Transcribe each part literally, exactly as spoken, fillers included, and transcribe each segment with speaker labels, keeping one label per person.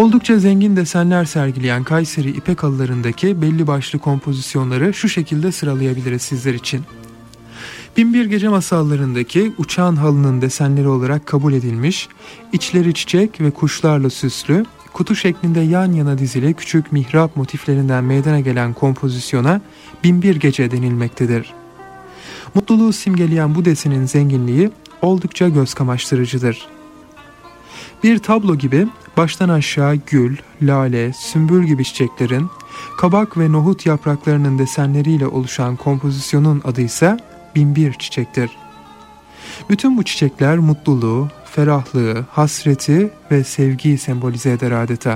Speaker 1: Oldukça zengin desenler sergileyen Kayseri İpek halılarındaki belli başlı kompozisyonları şu şekilde sıralayabiliriz sizler için. Binbir Gece Masallarındaki uçan halının desenleri olarak kabul edilmiş, içleri çiçek ve kuşlarla süslü, kutu şeklinde yan yana dizili küçük mihrap motiflerinden meydana gelen kompozisyona Binbir Gece denilmektedir. Mutluluğu simgeleyen bu desenin zenginliği oldukça göz kamaştırıcıdır. Bir tablo gibi baştan aşağı gül, lale, sümbül gibi çiçeklerin, kabak ve nohut yapraklarının desenleriyle oluşan kompozisyonun adı ise Binbir Çiçektir. Bütün bu çiçekler mutluluğu, ferahlığı, hasreti ve sevgiyi sembolize eder adeta.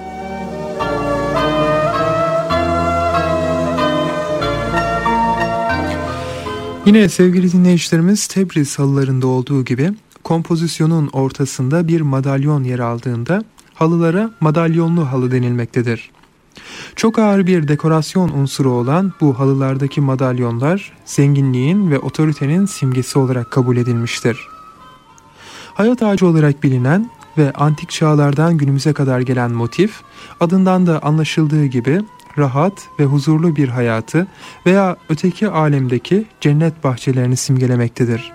Speaker 1: Yine sevgili dinleyicilerimiz, Tebriz halılarında olduğu gibi kompozisyonun ortasında bir madalyon yer aldığında halılara madalyonlu halı denilmektedir. Çok ağır bir dekorasyon unsuru olan bu halılardaki madalyonlar zenginliğin ve otoritenin simgesi olarak kabul edilmiştir. Hayat ağacı olarak bilinen ve antik çağlardan günümüze kadar gelen motif, adından da anlaşıldığı gibi rahat ve huzurlu bir hayatı veya öteki alemdeki cennet bahçelerini simgelemektedir.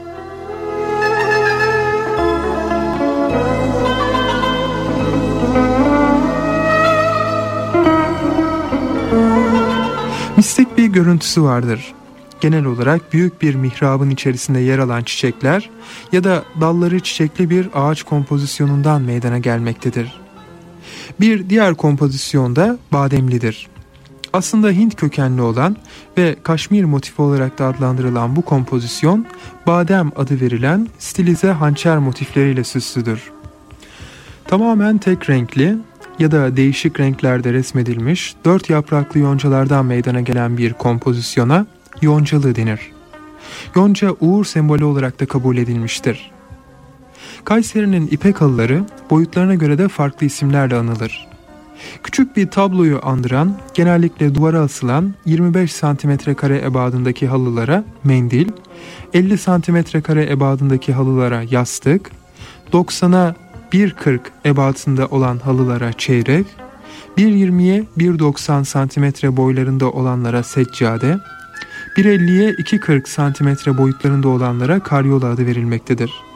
Speaker 1: Mistik bir görüntüsü vardır. Genel olarak büyük bir mihrabın içerisinde yer alan çiçekler ya da dalları çiçekli bir ağaç kompozisyonundan meydana gelmektedir. Bir diğer kompozisyon da bademlidir. Aslında Hint kökenli olan ve Kaşmir motifi olarak da adlandırılan bu kompozisyon, badem adı verilen stilize hançer motifleriyle süslüdür. Tamamen tek renkli ya da değişik renklerde resmedilmiş dört yapraklı yoncalardan meydana gelen bir kompozisyona yoncalı denir. Yonca uğur sembolü olarak da kabul edilmiştir. Kayseri'nin ipek halıları boyutlarına göre de farklı isimlerle anılır. Küçük bir tabloyu andıran, genellikle duvara asılan yirmi beş santimetre kare ebadındaki halılara mendil, elli santimetre kare ebadındaki halılara yastık, doksana bir kırk ebatında olan halılara çeyrek, bir yirmiye bir doksan santimetre boylarında olanlara seccade, bir elliye iki kırk santimetre boyutlarında olanlara karyola adı verilmektedir.